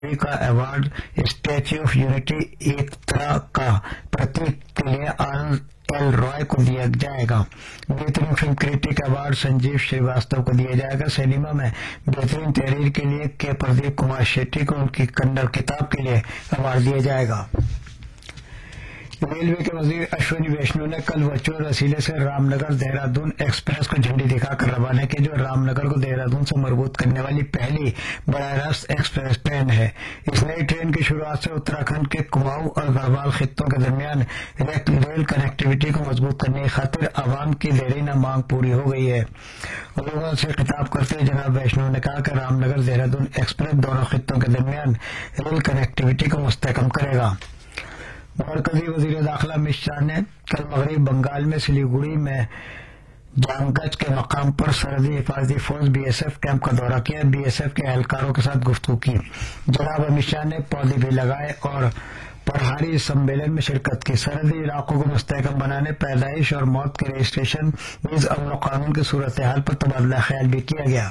کا award statue of unity ایکتا کا پرتیک کے لیے ایل رائے کو دیا جائے گا۔ بہترین film critic award Sanjeev Srivastava کو دیا جائے گا۔ سنیما میں بہترین تحریر کے لیے کے پردیپ کمار شیٹی کو ان کی کنڑ کتاب کے لیے ایوارڈ دیا جائے گا۔ ریلوے کے وزیر اشونی ویشنو نے کل ورچوئل وسیلے سے رام نگر دہرادون ایکسپریس کو جھنڈی دکھا کر روانہ کی، جو رام نگر کو دہرادون سے مربوط کرنے والی پہلی براہ راست ایکسپریس ٹرین ہے۔ اس نئی ٹرین کی شروعات سے اتراکھنڈ کے کماؤں اور گڑھوال خطوں کے درمیان ریل کنیکٹیویٹی کو مضبوط کرنے کی خاطر عوام کی دیرینہ مانگ پوری ہو گئی ہے۔ لوگوں سے خطاب کرتے ہوئے جناب ویشنو نے کہا کہ رام نگر دہرادون ایکسپریس دونوں خطوں کے درمیان ریل کنیکٹیویٹی کو مستحکم کرے گا۔ مرکزی وزیر داخلہ امت شاہ نے کل مغربی بنگال میں سلیگوڑی میں جامگچ کے مقام پر سرحدی حفاظتی force B S F camp کا دورہ کیا۔ بی ایس ایف کے اہلکاروں کے ساتھ گفتگو کی۔ جناب امت شاہ نے پودے بھی لگائے اور پرہاری سمیلن میں شرکت کی۔ سرحدی علاقوں کو مستحکم بنانے، پیدائش اور موت کے رجسٹریشن نیز امن و قانون کی صورتحال پر تبادلہ خیال بھی کیا گیا۔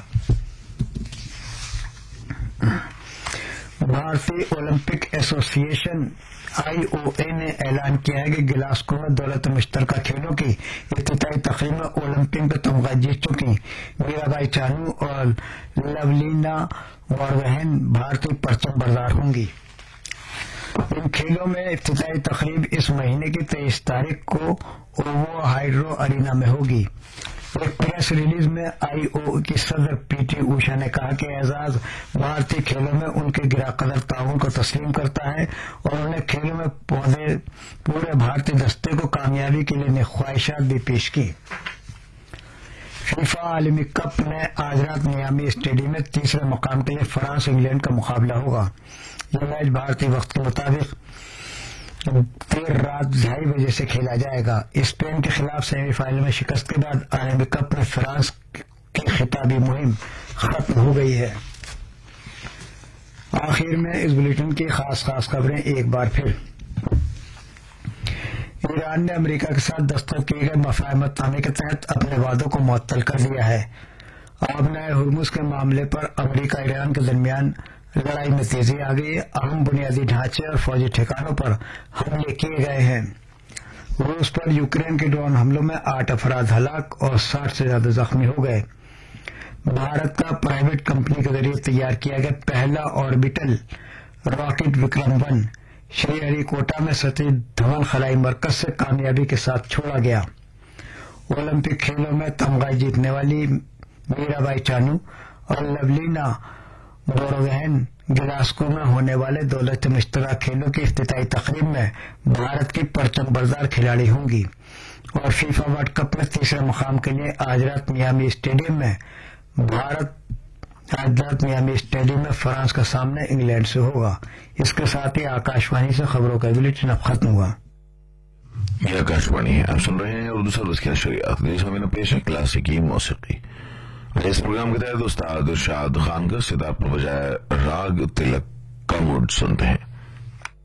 بھارتی اولمپک ایسوسی ایشن IOA نے اعلان کیا ہے کہ گلاسکو میں دولت مشترکہ کھیلوں کی افتتاحی تقریب میں اولمپک میں تمغہ جیت چکی میرا بائی چانو اور لولینا بورگوہین بھارتی پرچم بردار ہوں گی۔ ان کھیلوں میں افتتاحی تقریب اس مہینے کی 23 تاریخ کو اوو ہائیڈرو ارینا میں ہوگی۔ ایک پریس ریلیز میں IOA کی صدر PT اوشا نے کہا کہ اعزاز بھارتی کھیلوں میں ان کے گرا قدر تعاون کو تسلیم کرتا ہے اور انہوں نے کھیلوں میں پورے بھارتی دستے کو کامیابی کے لیے خواہشات بھی پیش کی۔ فیفا عالمی کپ میں آج رات میامی اسٹیڈیم میں تیسرے مقام کے لیے فرانس انگلینڈ کا مقابلہ ہوگا۔ یہ میچ بھارتی وقت کے مطابق دیر رات 2:30 بجے سے کھیلا جائے گا۔ اسپین کے خلاف سیمی فائنل میں شکست کے بعد عالمی کپ میں فرانس کی خطابی مہم ختم ہو گئی ہے۔ آخر میں اس بلیٹن کی خاص خبریں ایک بار پھر۔ ایران نے امریکہ کے ساتھ دستخط کیے گئے مفاہمت نامے کے تحت اپنے وعدوں کو معطل کر دیا ہے۔ آبنائے ہرمز کے معاملے پر امریکہ ایران کے درمیان لڑائی میں تیزی آ گئی۔ اہم بنیادی ڈھانچے اور فوجی ٹھکانوں پر حملے کیے گئے ہیں۔ روس پر یوکرین کے ڈرون حملوں میں 8 افراد ہلاک اور 60 سے زیادہ زخمی ہو گئے۔ بھارت کا پرائیویٹ کمپنی کے ذریعے تیار کیا گیا پہلا آربیٹل راکٹ وکرم-1 شری ہری کوٹا میں ستی دھون خلائی مرکز سے کامیابی کے ساتھ چھوڑا گیا۔ اولمپک کھیلوں میں تمغہ جیتنے والی میرا بائی چانو اور لولینا بورگوہین گلاسکو میں ہونے والے دولت مشترکہ کھیلوں کی افتتاحی تقریب میں بھارت کی پرچم بردار کھلاڑی ہوں گی۔ اور فیفا ورلڈ کپ میں تیسرے مقام کے لیے آج رات میامی اسٹیڈیم میں فرانس کا سامنا انگلینڈ سے ہوگا۔ اس کے ساتھ ہی آکاشوانی سے خبروں کا بلیٹن اب ختم ہوا۔ یہ آکاشوانی ہے، آپ سن رہے ہیں اردو سروس کی نشریات۔ ہمیں پیش ہے کلاسیکی موسیقی۔ اس پروگرام کے تحت استاد شاد خان کا ستار پر بجائے راگ تلک کا موڈ سنتے ہیں۔